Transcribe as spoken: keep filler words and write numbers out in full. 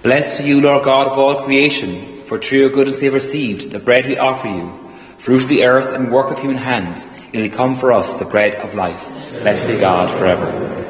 Blessed are you, Lord God of all creation, for through your goodness we have received the bread we offer you, fruit of the earth and work of human hands, and will come for us the bread of life. Blessed be God forever.